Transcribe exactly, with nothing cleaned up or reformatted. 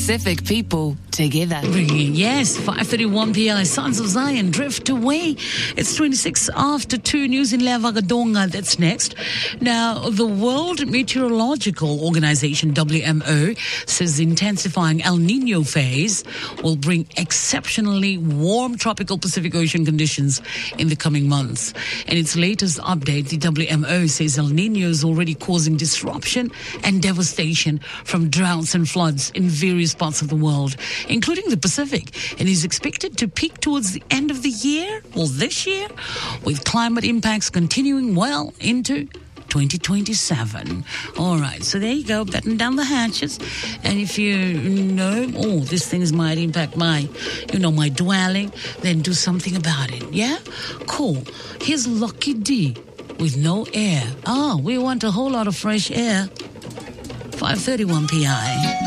Pacific people together. Bringing, yes, five thirty-one p m, Sons of Zion, Drift Away. It's twenty-six after two, news in Levagadonga. That's next. Now, the World Meteorological Organization, W M O, says the intensifying El Nino phase will bring exceptionally warm tropical Pacific Ocean conditions in the coming months. In its latest update, the W M O says El Nino is already causing disruption and devastation from droughts and floods in various parts of the world, including the Pacific, and is expected to peak towards the end of the year, or this year, with climate impacts continuing well into twenty twenty-seven. All right, so there you go, batten down the hatches. And if you know, oh, these things might impact my, you know, my dwelling, then do something about it, yeah? Cool. Here's Lucky D with No Air. Oh, we want a whole lot of fresh air. five thirty-one p m